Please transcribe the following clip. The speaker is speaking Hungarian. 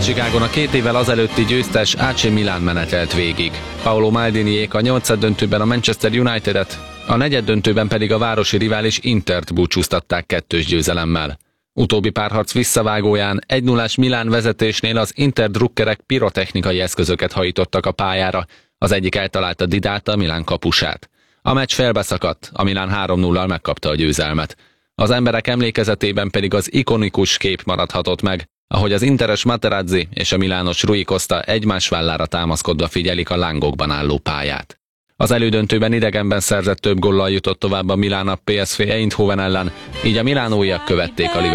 Chicagon a 2 évvel azelőtti győztes AC Milan menetelt végig. Paolo Maldiniék a 8-döntőben a Manchester United-et, a 4-döntőben pedig a városi rivális Intert búcsúztatták 2-s győzelemmel. Utóbbi párharc visszavágóján 1-0-ás Milán vezetésnél az Inter drukkerek pirotechnikai eszközöket hajítottak a pályára, az egyik eltalálta Didát, a Milán kapusát. A meccs félbeszakadt, a Milán 3-0-al megkapta a győzelmet. Az emberek emlékezetében pedig az ikonikus kép maradhatott meg, ahogy az interes Materazzi és a milános Rui Costa egymás vállára támaszkodva figyelik a lángokban álló pályát. Az elődöntőben idegenben szerzett több góllal jutott tovább a Milán a PSV Eindhoven ellen, így a milánóiak követték a Liverpool